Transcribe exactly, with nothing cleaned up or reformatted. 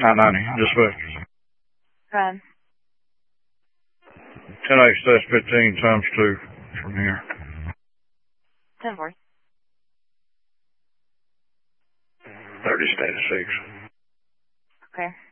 nine ninety, dispatch. Go ahead. ten H dash fifteen times two from here. ten forty. thirty status six. Okay.